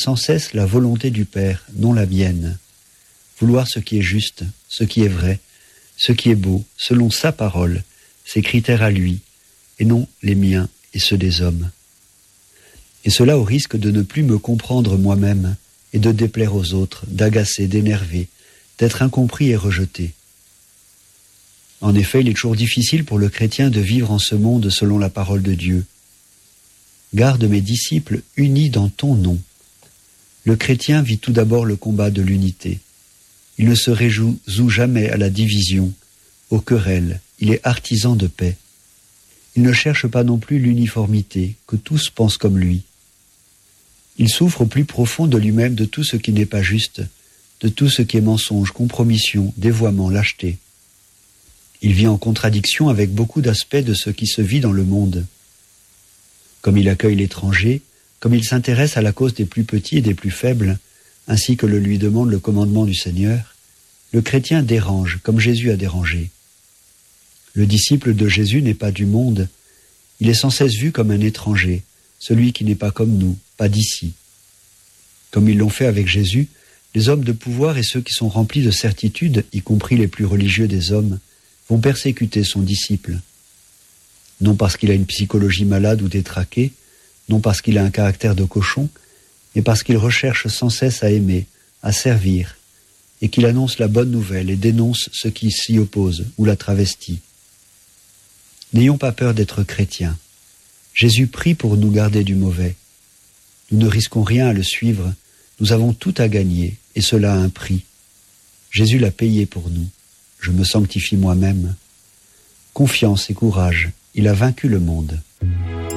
sans cesse la volonté du Père, non la mienne. Vouloir ce qui est juste, ce qui est vrai, ce qui est beau, selon sa parole, ses critères à lui, et non les miens et ceux des hommes. Et cela au risque de ne plus me comprendre moi-même, et de déplaire aux autres, d'agacer, d'énerver, d'être incompris et rejeté. En effet, il est toujours difficile pour le chrétien de vivre en ce monde selon la parole de Dieu. Garde mes disciples unis dans ton nom. Le chrétien vit tout d'abord le combat de l'unité. Il ne se réjoue jamais à la division, aux querelles, il est artisan de paix. Il ne cherche pas non plus l'uniformité, que tous pensent comme lui. Il souffre au plus profond de lui-même de tout ce qui n'est pas juste, de tout ce qui est mensonge, compromission, dévoiement, lâcheté. Il vit en contradiction avec beaucoup d'aspects de ce qui se vit dans le monde. Comme il accueille l'étranger, comme il s'intéresse à la cause des plus petits et des plus faibles, ainsi que le lui demande le commandement du Seigneur, le chrétien dérange, comme Jésus a dérangé. Le disciple de Jésus n'est pas du monde, il est sans cesse vu comme un étranger, celui qui n'est pas comme nous, pas d'ici. Comme ils l'ont fait avec Jésus, les hommes de pouvoir et ceux qui sont remplis de certitude, y compris les plus religieux des hommes, vont persécuter son disciple. Non parce qu'il a une psychologie malade ou détraquée, non parce qu'il a un caractère de cochon, mais parce qu'il recherche sans cesse à aimer, à servir, et qu'il annonce la bonne nouvelle et dénonce ce qui s'y oppose ou la travestit. N'ayons pas peur d'être chrétiens. Jésus prie pour nous garder du mauvais. Nous ne risquons rien à le suivre, nous avons tout à gagner, et cela a un prix. Jésus l'a payé pour nous. Je me sanctifie moi-même. Confiance et courage, il a vaincu le monde.